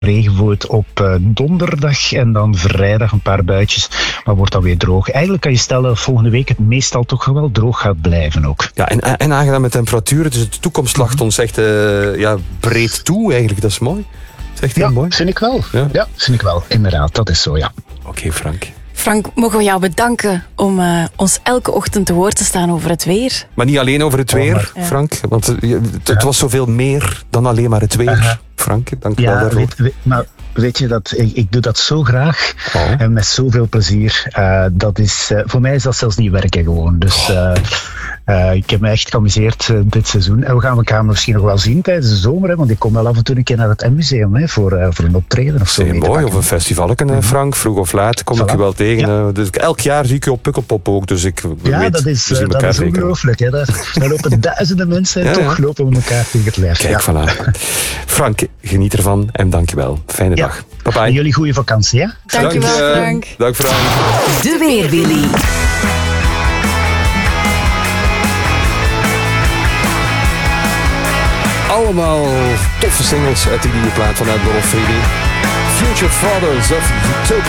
regenwoud op donderdag en dan vrijdag een paar buitjes, maar wordt dan weer droog. Eigenlijk kan je stellen dat volgende week het meestal toch wel droog gaat blijven ook. Ja, en aangename temperaturen, dus de toekomst lacht ons echt breed toe eigenlijk, dat is mooi. Dat is echt heel mooi. Vind ik wel. Ja, vind ik wel. Inderdaad, dat is zo, ja. Oké, Frank. Frank, mogen we jou bedanken om ons elke ochtend te woord te staan over het weer? Maar niet alleen over het weer, Frank. Want het was zoveel meer dan alleen maar het weer. Frank, dank je wel daarvoor. Maar weet je, ik doe dat zo graag en met zoveel plezier. Dat is, voor mij is dat zelfs niet werken gewoon. Dus ik heb me echt geamuseerd dit seizoen. En we gaan elkaar misschien nog wel zien tijdens de zomer. Hè, want ik kom wel af en toe een keer naar het M-museum voor een optreden of zo. Heel mooi, of een festivalken, Frank. Vroeg of laat kom ik u wel tegen. Ja. Dus elk jaar zie ik u op Pukkelpop ook. Dus dat is ongelooflijk. Hè. Daar lopen duizenden mensen en toch lopen we elkaar tegen het lijf. Kijk, voilà. Frank, geniet ervan en dankjewel. Fijne dag. Bye bye. En jullie goede vakantie, hè? Dankjewel, Frank. Dank, Frank. De Weerwilly. Allemaal toffe singles uit die nieuwe plaat vanuit Dolph Freely. Future Fathers of Utopia.